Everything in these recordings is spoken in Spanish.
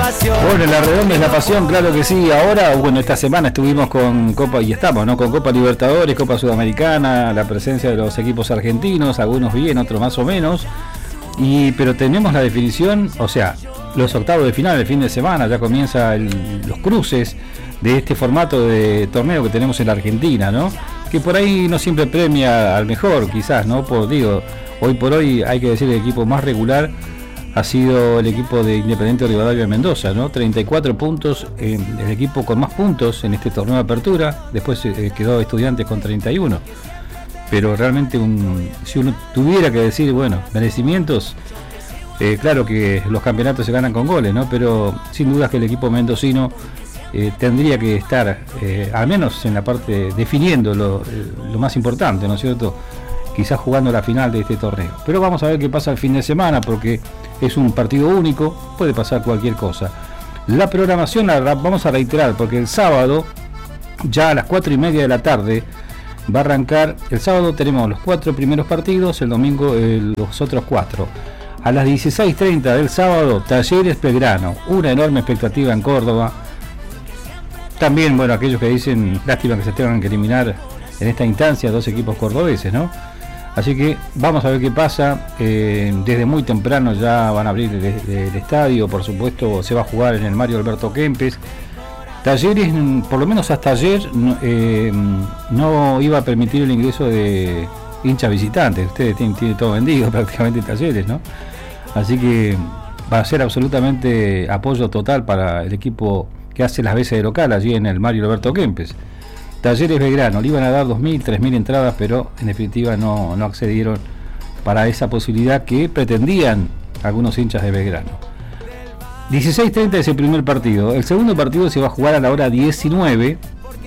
pasión. Bueno, la redonda es la pasión, claro que sí. Ahora, bueno, esta semana estuvimos con Copa, y estamos, ¿no? Con Copa Libertadores, Copa Sudamericana, la presencia de los equipos argentinos, algunos bien, otros más o menos. Pero tenemos la definición, o sea, los octavos de final, el fin de semana, ya comienzan los cruces de este formato de torneo que tenemos en la Argentina, ¿no? Que por ahí no siempre premia al mejor, quizás, ¿no? Hoy por hoy hay que decir que el equipo más regular ha sido el equipo de Independiente Rivadavia de Mendoza, ¿no? 34 puntos, el equipo con más puntos en este torneo de apertura. Después quedó Estudiantes con 31. Pero realmente, si uno tuviera que decir, bueno, merecimientos, claro que los campeonatos se ganan con goles, ¿no? Pero sin duda que el equipo mendocino tendría que estar, al menos en la parte, definiendo lo más importante, ¿no es cierto? Quizás jugando la final de este torneo. Pero vamos a ver qué pasa el fin de semana, porque es un partido único, puede pasar cualquier cosa. La programación la vamos a reiterar, porque el sábado, ya a las 4:30 de la tarde, va a arrancar. El sábado tenemos los 4 primeros partidos, el domingo los otros 4. A las 16:30 del sábado, Talleres Belgrano, una enorme expectativa en Córdoba. También, bueno, aquellos que dicen, lástima que se tengan que eliminar en esta instancia 2 equipos cordobeses, ¿no? Así que vamos a ver qué pasa. Desde muy temprano ya van a abrir el estadio, por supuesto se va a jugar en el Mario Alberto Kempes. Talleres, por lo menos hasta ayer, no iba a permitir el ingreso de hinchas visitantes. Ustedes tienen todo vendido prácticamente Talleres, ¿no? Así que va a ser absolutamente apoyo total para el equipo que hace las veces de local allí en el Mario Alberto Kempes. Talleres Belgrano, le iban a dar 2.000, 3.000 entradas, pero en definitiva no accedieron para esa posibilidad que pretendían algunos hinchas de Belgrano. 16:30 es el primer partido. El segundo partido se va a jugar a la hora 19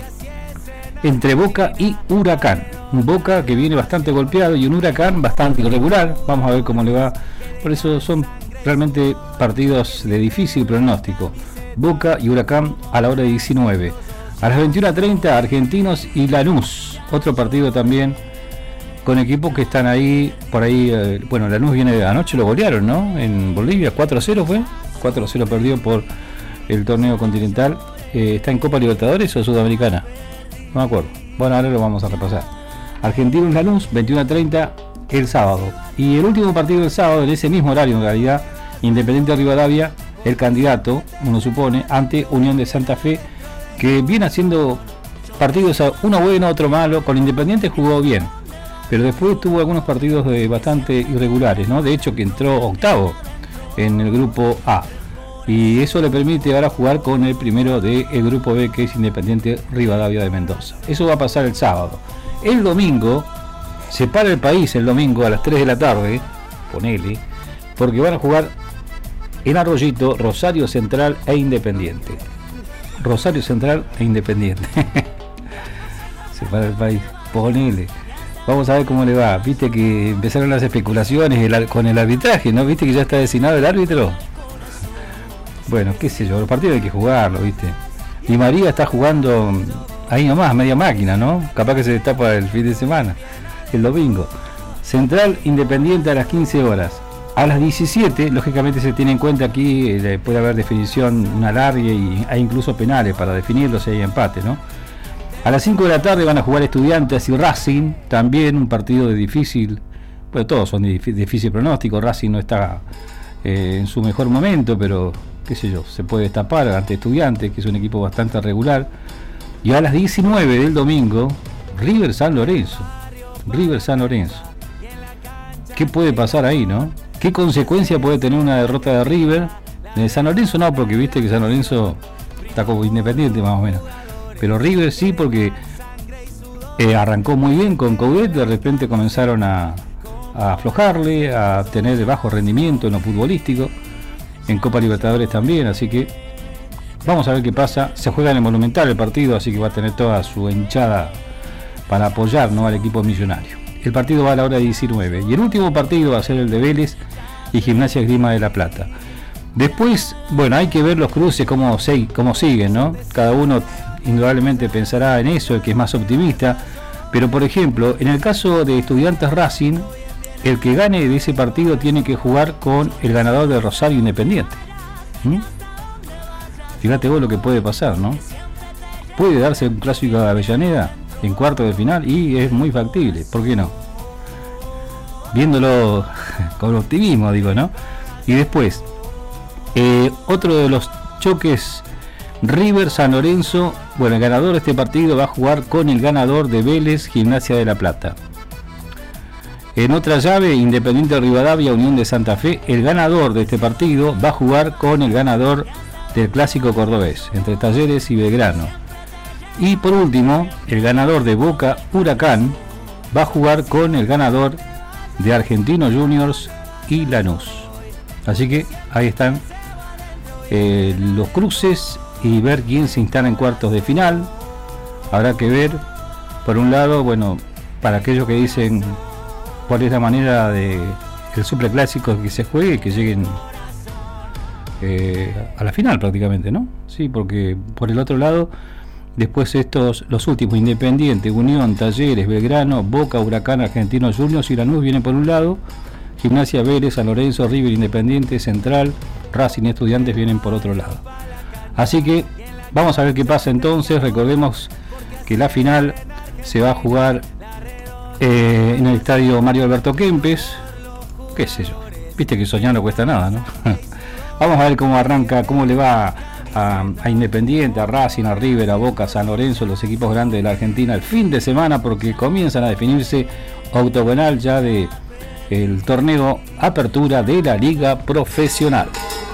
entre Boca y Huracán. Un Boca que viene bastante golpeado y un Huracán bastante irregular. Vamos a ver cómo le va. Por eso son realmente partidos de difícil pronóstico. Boca y Huracán a la hora 19. A las 21:30 Argentinos y Lanús, otro partido también con equipos que están ahí, por ahí, bueno, Lanús viene, anoche lo golearon, ¿no? En Bolivia, 4-0 fue, 4-0 perdió por el torneo continental. ¿Está en Copa Libertadores o Sudamericana? No me acuerdo. Bueno, ahora lo vamos a repasar. Argentinos Lanús, 21:30 el sábado. Y el último partido del sábado, en ese mismo horario en realidad, Independiente Rivadavia, el candidato, uno supone, ante Unión de Santa Fe, que viene haciendo partidos, uno bueno, otro malo. Con Independiente jugó bien, pero después tuvo algunos partidos bastante irregulares, ¿no? De hecho, que entró octavo en el grupo A, y eso le permite ahora jugar con el primero del grupo B, que es Independiente Rivadavia de Mendoza. Eso va a pasar el sábado. El domingo se para el país, el domingo a las 3 de la tarde, ponele, porque van a jugar en Arroyito Rosario Central e Independiente. Rosario Central e Independiente. Se para el país, ponele. Vamos a ver cómo le va. Viste que empezaron las especulaciones con el arbitraje, ¿no? Viste que ya está designado el árbitro. Bueno, qué sé yo, los partidos hay que jugarlos, ¿viste? Y María está jugando ahí nomás, media máquina, ¿no? Capaz que se destapa el fin de semana, el domingo. Central Independiente a las 15 horas. A las 17, lógicamente se tiene en cuenta aquí, puede haber definición, una alargue hay incluso penales para definirlo si hay empate, ¿no? A las 5 de la tarde van a jugar Estudiantes y Racing, también un partido de difícil, bueno, todos son de difícil pronóstico. Racing no está en su mejor momento, pero qué sé yo, se puede destapar ante Estudiantes, que es un equipo bastante regular. Y a las 19 del domingo, River San Lorenzo. ¿Qué puede pasar ahí, no? ¿Qué consecuencia puede tener una derrota de River? De San Lorenzo no, porque viste que San Lorenzo está como Independiente más o menos. Pero River sí, porque arrancó muy bien con Coudet, de repente comenzaron a aflojarle, a tener bajo rendimiento en lo futbolístico, en Copa Libertadores también, así que vamos a ver qué pasa. Se juega en el Monumental el partido, así que va a tener toda su hinchada para apoyar, ¿no?, al equipo millonario. El partido va a la hora 19 y el último partido va a ser el de Vélez y Gimnasia Esgrima de La Plata. Después, bueno, hay que ver los cruces cómo siguen, ¿no? Cada uno indudablemente pensará en eso, el que es más optimista, pero por ejemplo, en el caso de Estudiantes Racing, el que gane de ese partido tiene que jugar con el ganador de Rosario Independiente. Fíjate vos lo que puede pasar, ¿no? Puede darse un clásico de Avellaneda en cuartos de final y es muy factible, ¿por qué no? Viéndolo con optimismo, digo, ¿no? Y después, otro de los choques, River San Lorenzo. Bueno, el ganador de este partido va a jugar con el ganador de Vélez Gimnasia de La Plata. En otra llave, Independiente de Rivadavia Unión de Santa Fe. El ganador de este partido va a jugar con el ganador del clásico cordobés entre Talleres y Belgrano. Y por último, el ganador de Boca Huracán va a jugar con el ganador de Argentinos Juniors y Lanús. Así que ahí están los cruces y ver quién se instala en cuartos de final. Habrá que ver, por un lado, bueno, para aquellos que dicen cuál es la manera de el superclásico que se juegue y que lleguen a la final prácticamente, ¿no? Sí, porque por el otro lado, después los últimos, Independiente, Unión, Talleres, Belgrano, Boca, Huracán, Argentinos Juniors y Lanús vienen por un lado, Gimnasia, Vélez, San Lorenzo, River, Independiente, Central, Racing y Estudiantes vienen por otro lado. Así que vamos a ver qué pasa entonces. Recordemos que la final se va a jugar en el estadio Mario Alberto Kempes. Qué sé yo, viste que soñar no cuesta nada, ¿no? Vamos a ver cómo arranca, cómo le va a Independiente, a Racing, a River, a Boca, a San Lorenzo, los equipos grandes de la Argentina el fin de semana, porque comienzan a definirse octogonal ya de el torneo Apertura de la Liga Profesional.